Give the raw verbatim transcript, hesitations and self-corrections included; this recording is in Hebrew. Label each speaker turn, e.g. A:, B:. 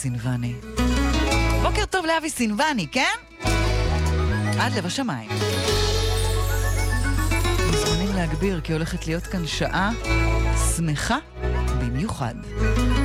A: סינבני. בוקר טוב לאבי סינבני, כן? עד לב השמיים. מוזמנים להגביר כי הולכת להיות כאן שעה שמחה במיוחד.